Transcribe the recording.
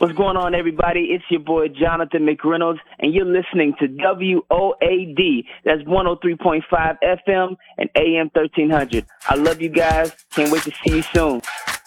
What's going on, everybody? It's your boy, Jonathan McReynolds, and you're listening to WOAD. That's 103.5 FM and AM 1300. I love you guys. Can't wait to see you soon.